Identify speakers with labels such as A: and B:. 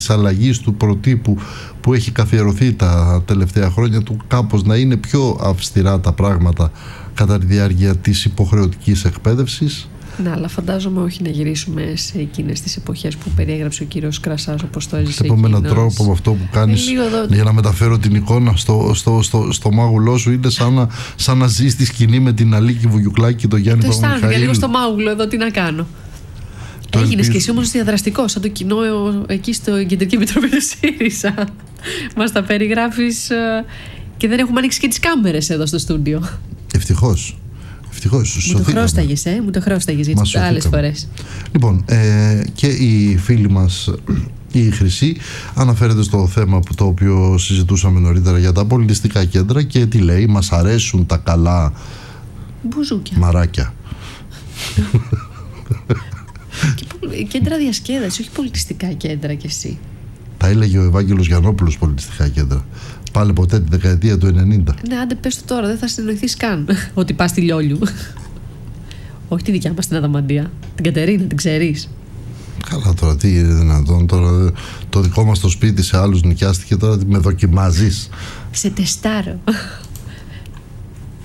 A: αλλαγής του προτύπου που έχει καθιερωθεί τα τελευταία χρόνια του, κάπως να είναι πιο αυστηρά τα πράγματα κατά τη διάρκεια της υποχρεωτικής εκπαίδευσης.
B: Ναι, αλλά φαντάζομαι όχι να γυρίσουμε σε εκείνες τις εποχές που περιέγραψε ο κύριος Κρασάς, όπως το έζησε εκείνος.
A: Με έναν τρόπο με αυτό που κάνεις για να μεταφέρω την εικόνα στο μάγουλό σου, είναι σαν να ζεις τη σκηνή με την Αλίκη Βουγιουκλάκη και τον Γιάννη Παπαμιχαήλ.
B: Το αισθάνθηκα λίγο στο μάγουλο εδώ, τι να κάνω. Έγινες και εσύ όμως διαδραστικός, σαν το κοινό εκεί στο Κεντρική Επιτροπή του ΣΥΡΙΖΑ. Μας τα περιγράφεις και δεν έχουμε ανοίξει και τις κάμερες εδώ στο στούντιο.
A: Ευτυχώς.
B: Μου το χρώσταγες για τις άλλες φορές.
A: Λοιπόν, και η φίλη μας η Χρυσή αναφέρεται στο θέμα το οποίο συζητούσαμε νωρίτερα για τα πολιτιστικά κέντρα και τι λέει, μας αρέσουν τα καλά
B: μπουζούκια,
A: μαράκια.
B: Κέντρα διασκέδασης, όχι πολιτιστικά κέντρα κι εσύ.
A: Τα έλεγε ο Ευάγγελος Γιαννόπουλος πολιτιστικά κέντρα. Πάλι ποτέ τη δεκαετία του 90.
B: Ναι, άντε πες το τώρα, δεν θα συνεννοηθείς καν ότι πας στη Λιόλιου. Όχι τη δικιά μας την Αδαμαντία. Την Κατερίνα, την ξέρεις.
A: Καλά τώρα, τι είναι δυνατόν τώρα. Το δικό μας το σπίτι σε άλλους νοικιάστηκε, τώρα με δοκιμάζεις.
B: Σε τεστάρω.